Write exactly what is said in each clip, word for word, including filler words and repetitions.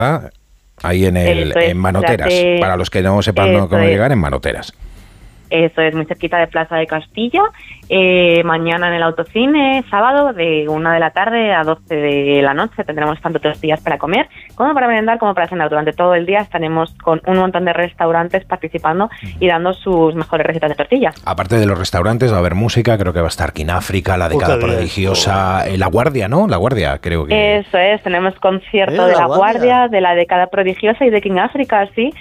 ahí en, el, es, en Manoteras, de, para los que no sepan no, cómo es. llegar, en Manoteras. Eso es, muy cerquita de Plaza de Castilla. Eh, mañana en el autocine, sábado, de una de la tarde a doce de la noche, tendremos tanto tortillas para comer como para merendar como para cenar. Durante todo el día estaremos con un montón de restaurantes participando y dando sus mejores recetas de tortillas. Aparte de los restaurantes, va a haber música, creo que va a estar King África, La Década oh, Prodigiosa, eh, La Guardia, ¿no? La Guardia, creo que... Eso es, tenemos concierto ¿Eh, de La La Guardia? Guardia, de La Década Prodigiosa y de King África, sí.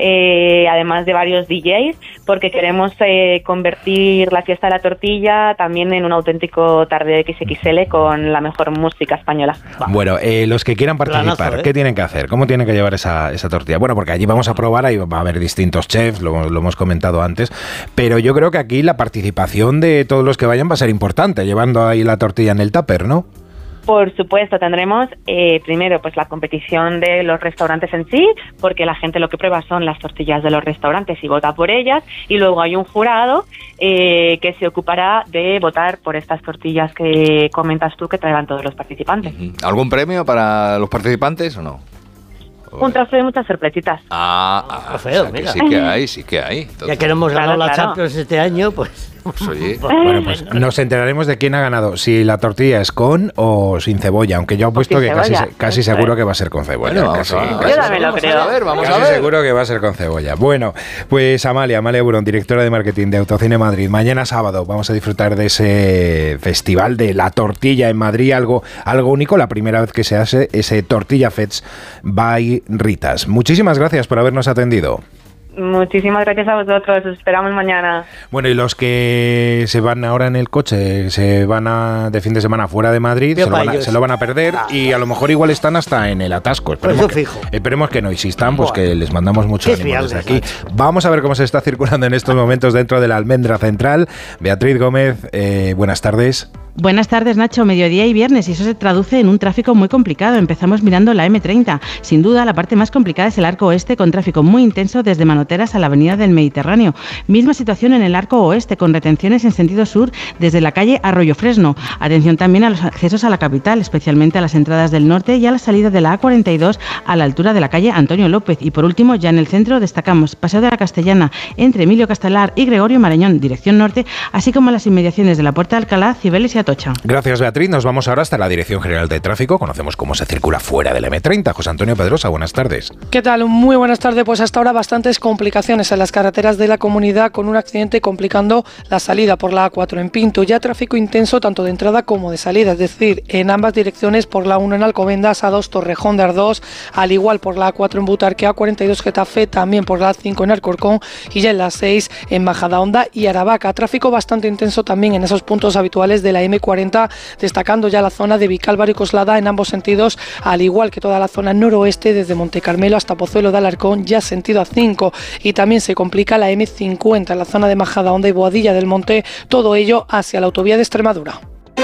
Eh, además de varios D Js, porque queremos eh, convertir la fiesta de la tortilla también en un auténtico tarde X X L con la mejor música española. Bueno, eh, los que quieran participar, Planazo, ¿eh? ¿qué tienen que hacer? ¿Cómo tienen que llevar esa, esa tortilla? Bueno, porque allí vamos a probar, ahí va a haber distintos chefs, lo, lo hemos comentado antes, pero yo creo que aquí la participación de todos los que vayan va a ser importante, llevando ahí la tortilla en el tupper, ¿no? Por supuesto, tendremos eh, primero pues la competición de los restaurantes en sí, porque la gente lo que prueba son las tortillas de los restaurantes y vota por ellas, y luego hay un jurado eh, que se ocupará de votar por estas tortillas que comentas tú que traerán todos los participantes. ¿Algún premio para los participantes o no? Un trofeo y muchas sorpresitas. Ah, ah trofeo, o sea, mira. Que sí que hay, sí que hay. Entonces, ya que no hemos ganado claro, la claro. Champions este año, pues... Pues oye. Bueno, pues nos enteraremos de quién ha ganado, si la tortilla es con o sin cebolla, aunque yo apuesto que casi, casi seguro que va a ser con cebolla. Bueno, casi, vamos a, casi, yo también lo creo. A ver, vamos casi a ver. seguro que va a ser con cebolla. Bueno, pues Amalia, Amalia Burón, directora de marketing de Autocine Madrid. Mañana sábado vamos a disfrutar de ese festival de la tortilla en Madrid, algo, algo único, la primera vez que se hace ese Tortilla Fest by Ritas. Muchísimas gracias por habernos atendido. Muchísimas gracias a vosotros, os esperamos mañana. Bueno, y los que se van ahora en el coche, se van a, de fin de semana fuera de Madrid, se lo, van a, se lo van a perder y a lo mejor igual están hasta en el atasco. Esperemos, pues que, fijo. esperemos que no, y si están, pues que les mandamos mucho Qué ánimo desde fiable, aquí. Vamos a ver cómo se está circulando en estos momentos dentro de la Almendra Central. Beatriz Gómez, eh, buenas tardes. Buenas tardes, Nacho. Mediodía y viernes, y eso se traduce en un tráfico muy complicado. Empezamos mirando la eme treinta. Sin duda, la parte más complicada es el arco oeste, con tráfico muy intenso desde Manoteras a la avenida del Mediterráneo. Misma situación en el arco oeste, con retenciones en sentido sur desde la calle Arroyo Fresno. Atención también a los accesos a la capital, especialmente a las entradas del norte y a la salida de la A cuarenta y dos a la altura de la calle Antonio López. Y por último, ya en el centro destacamos Paseo de la Castellana entre Emilio Castelar y Gregorio Marañón, dirección norte, así como las inmediaciones de la Puerta de Alcalá, Cibeles y Atocha. Gracias, Beatriz. Nos vamos ahora hasta la Dirección General de Tráfico. Conocemos cómo se circula fuera de la eme treinta. José Antonio Pedrosa, buenas tardes. ¿Qué tal? Muy buenas tardes. Pues hasta ahora bastantes complicaciones en las carreteras de la comunidad, con un accidente complicando la salida por la A cuatro en Pinto. Ya tráfico intenso tanto de entrada como de salida, es decir, en ambas direcciones, por la uno en Alcobendas, A dos Torrejón de Ardós, al igual por la A cuatro en Butarque, A cuarenta y dos Getafe, también por la A cinco en Alcorcón y ya en la seis en Majadahonda y Aravaca. Tráfico bastante intenso también en esos puntos habituales de la eme cuarenta, destacando ya la zona de Vicálvaro y Coslada en ambos sentidos, al igual que toda la zona noroeste desde Montecarmelo hasta Pozuelo de Alarcón, ya sentido A cinco, y también se complica la eme cincuenta en la zona de Majadahonda y Boadilla del Monte, todo ello hacia la autovía de Extremadura.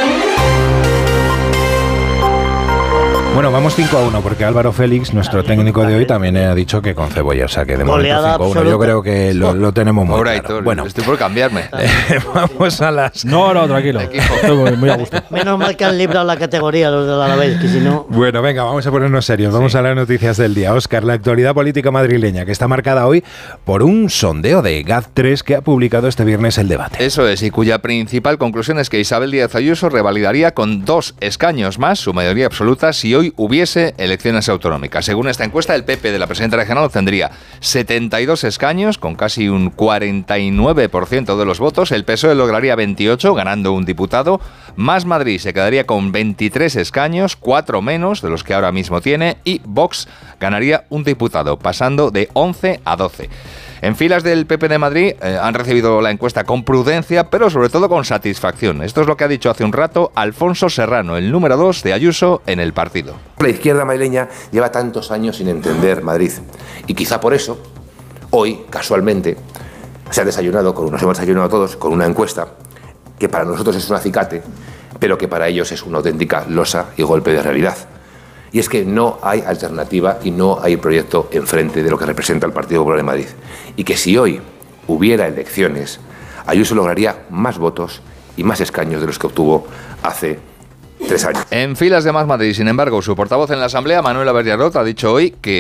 Bueno, vamos cinco a uno porque Álvaro Félix, nuestro técnico de hoy, también ha dicho que con cebolla, o sea que de momento cinco a uno. Yo creo que lo, lo tenemos muy Ahora, claro. Hitor, Bueno, estoy por cambiarme. vamos a las... No, no, tranquilo. Estoy muy, muy a gusto. Menos mal que han librado la categoría los del Alavés, que si no... Bueno, venga, vamos a ponernos serios. Vamos sí. a las noticias del día. Óscar, la actualidad política madrileña, que está marcada hoy por un sondeo de G A D tres que ha publicado este viernes El Debate. Eso es, y cuya principal conclusión es que Isabel Díaz Ayuso revalidaría con dos escaños más su mayoría absoluta si hoy hubiese elecciones autonómicas. Según esta encuesta, el P P de la presidenta regional obtendría setenta y dos escaños, con casi un cuarenta y nueve por ciento de los votos. El P S O E lograría veintiocho, ganando un diputado. Más Madrid se quedaría con veintitrés escaños, cuatro menos de los que ahora mismo tiene. Y Vox ganaría un diputado, pasando de once a doce. En filas del P P de Madrid eh, han recibido la encuesta con prudencia, pero sobre todo con satisfacción. Esto es lo que ha dicho hace un rato Alfonso Serrano, el número dos de Ayuso en el partido. La izquierda madrileña lleva tantos años sin entender Madrid y quizá por eso hoy, casualmente, se ha desayunado, con, nos hemos desayunado todos con una encuesta que para nosotros es un acicate, pero que para ellos es una auténtica losa y golpe de realidad. Y es que no hay alternativa y no hay proyecto enfrente de lo que representa el Partido Popular de Madrid. Y que si hoy hubiera elecciones, Ayuso lograría más votos y más escaños de los que obtuvo hace tres años. En filas de Más Madrid, sin embargo, su portavoz en la Asamblea, Manuela Berriarot, ha dicho hoy que